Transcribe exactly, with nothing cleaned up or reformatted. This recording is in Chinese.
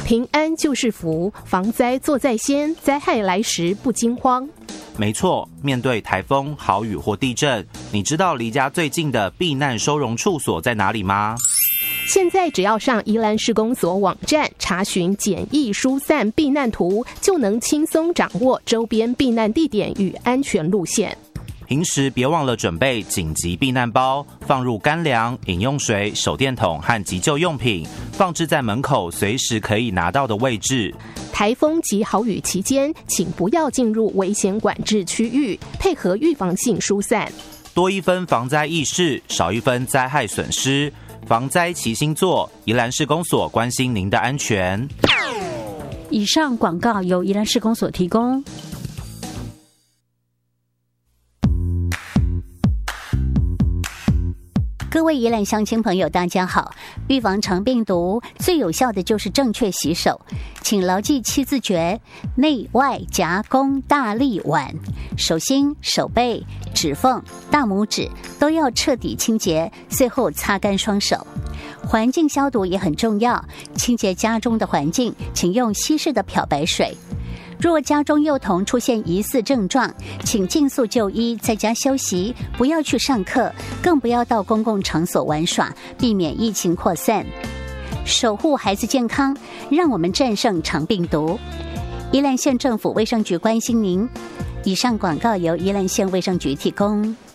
平安就是福，防灾做在先，灾害来时不惊慌。 没错，面对台风、豪雨或地震，你知道离家最近的避难收容处所在哪里吗？ 现在只要上宜兰市公所网站查询简易疏散避难图，就能轻松掌握周边避难地点与安全路线。 平时别忘了准备紧急避难包，放入干粮、饮用水、手电筒和急救用品，放置在门口随时可以拿到的位置。 台风及豪雨期间，请不要进入危险管制区域，配合预防性疏散。 多一分防灾意识，少一分灾害损失。防灾齐心做，宜兰市公所关心您的安全。 以上广告由宜兰市公所提供。各位宜兰乡亲朋友大家好，预防肠病毒最有效的就是正确洗手，请牢记七字诀：内外夹弓大力腕，手心、手背、指缝、大拇指都要彻底清洁，最后擦干双手。环境消毒也很重要，清洁家中的环境，请用稀释的漂白水。若家中幼童出现疑似症状，请尽速就医，在家休息，不要去上课，更不要到公共场所玩耍，避免疫情扩散。守护孩子健康，让我们战胜肠病毒。宜兰县政府卫生局关心您。以上广告由宜兰县卫生局提供。